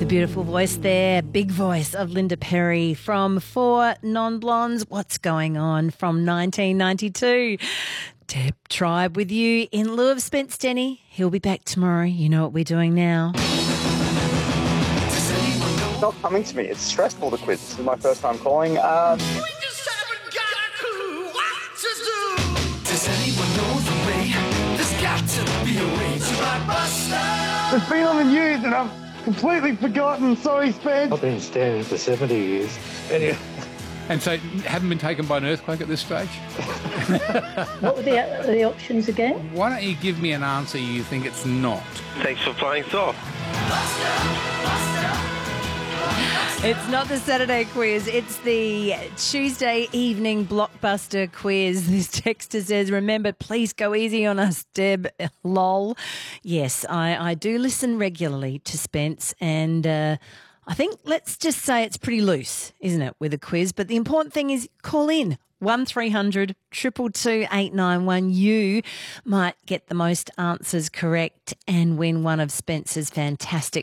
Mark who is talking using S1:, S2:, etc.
S1: The beautiful voice there, big voice of Linda Perry from Four Non-Blondes. What's going on from 1992? Deb Tribe with you in lieu of Spence Denny. He'll be back tomorrow. You know what we're doing now.
S2: It's not coming to me. It's stressful, the quiz. This is my first time calling.
S3: Does anyone know the way? There's got to be a way to Blockbuster.
S2: It's been on the news and I've completely forgotten. Sorry, Spence.
S4: I've been standing for 70 years. Anyway.
S5: And so haven't been taken by an earthquake at this stage?
S6: What were the options again?
S5: Why don't you give me an answer you think it's not?
S7: Thanks for playing soft.
S1: It's not the Saturday quiz. It's the Tuesday evening blockbuster quiz. This texter says, remember, please go easy on us, Deb. Lol. Yes, I do listen regularly to Spence, and I think let's just say it's pretty loose, isn't it, with a quiz? But the important thing is call in. 1300 222 891. You might get the most answers correct and win one of Spence's fantastic